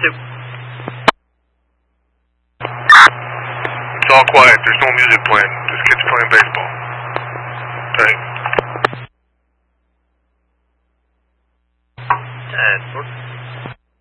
2. It's all quiet. There's no music playing. Just kids playing baseball. Right.